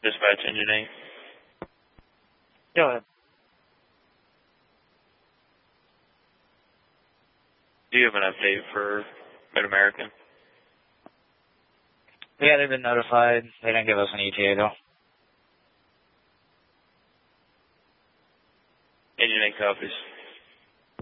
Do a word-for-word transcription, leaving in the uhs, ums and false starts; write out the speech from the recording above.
Dispatch engine eight. Go ahead. Do you have an update for Mid-American? Yeah, they've been notified. They didn't give us an E T A, though. Engine eight copies.